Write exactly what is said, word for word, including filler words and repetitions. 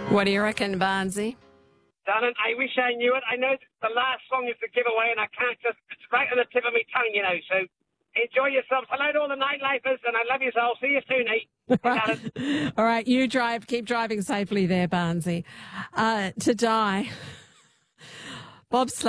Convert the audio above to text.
What do you reckon, Barnsey? Darling, I wish I knew it. I know the last song is the giveaway, and I can't just, it's right on the tip of my tongue, you know, so enjoy yourself. Hello to all the nightlifers, and I love you all. See you soon, eh? All right. All right, you drive, keep driving safely there, Barnsey. Uh, to die. Bob Sla-